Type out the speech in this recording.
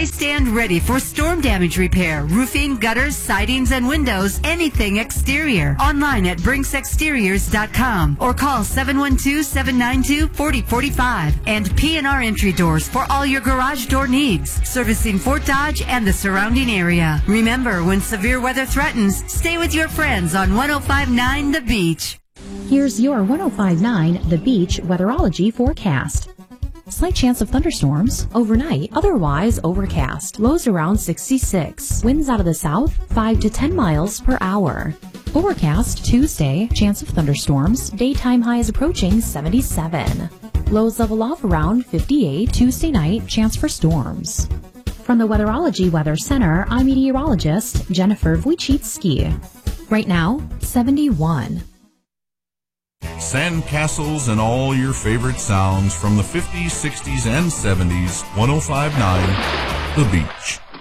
They stand ready for storm damage repair, roofing, gutters, sidings, and windows, anything exterior. Online at BrinksExteriors.com or call 712-792-4045. And P&R Entry Doors for all your garage door needs, servicing Fort Dodge and the surrounding area. Remember, when severe weather threatens, stay with your friends on 105.9 The Beach. Here's your 105.9 The Beach weatherology forecast. Slight chance of thunderstorms overnight, otherwise overcast. Lows around 66. Winds out of the south 5 to 10 miles per hour. Overcast Tuesday, chance of thunderstorms. Daytime highs approaching 77. Lows level off around 58. Tuesday night, chance for storms. From the Weatherology Weather Center, I'm meteorologist Jennifer Wojcicki. Right now, 71. Sandcastles and all your favorite sounds from the 50s, 60s, and 70s. 105.9 The Beach.